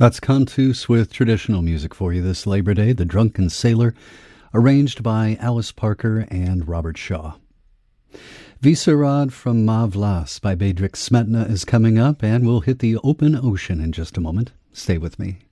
That's Cantus with traditional music for you this Labor Day, The Drunken Sailor, arranged by Alice Parker and Robert Shaw. Visarad from Ma Vlas by Bedřich Smetana is coming up, and we'll hit the open ocean in just a moment. Stay with me.